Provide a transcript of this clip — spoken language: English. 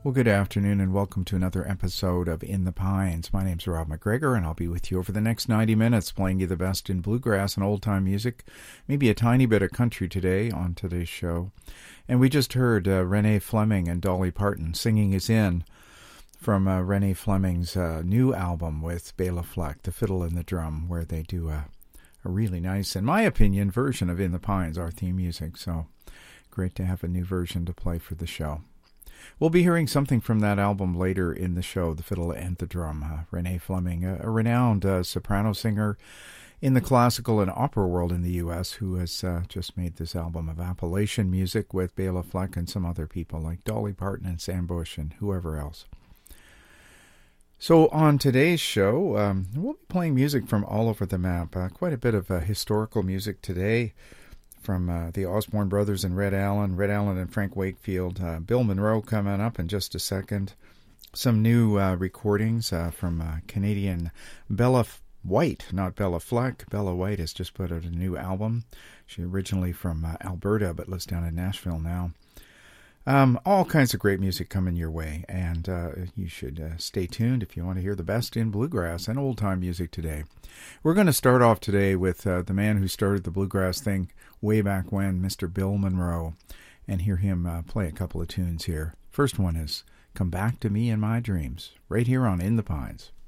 Well, good afternoon and welcome to another episode of In the Pines. My name's Rob McGregor and I'll be with you over the next 90 minutes playing you the best in bluegrass and old-time music, maybe a tiny bit of country today on today's show. And we just heard Renee Fleming and Dolly Parton singing Is In from Renee Fleming's new album with Bela Fleck, The Fiddle and the Drum, where they do a really nice, in my opinion, version of In the Pines, our theme music. So great to have a new version to play for the show. We'll be hearing something from that album later in the show, The Fiddle and the Drum. Renee Fleming, a renowned soprano singer in the classical and opera world in the U.S., who has just made this album of Appalachian music with Bela Fleck and some other people like Dolly Parton and Sam Bush and whoever else. So on today's show, we'll be playing music from all over the map. Quite a bit of historical music today, from the Osborne Brothers and Red Allen and Frank Wakefield. Bill Monroe coming up in just a second. Some new recordings from Canadian Bella White, not Bela Fleck. Bella White has just put out a new album. She's originally from Alberta, but lives down in Nashville now. All kinds of great music coming your way, and you should stay tuned if you want to hear the best in bluegrass and old-time music today. We're going to start off today with the man who started the bluegrass thing way back when, Mr. Bill Monroe, and hear him play a couple of tunes here. First one is Come Back to Me in My Dreams, right here on In the Pines.